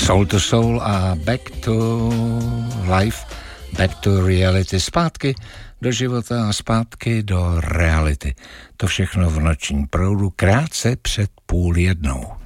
Soul to Soul a Back to Life, Back to Reality, zpátky do života a zpátky do reality. To všechno v nočním proudu krátce před 12:30.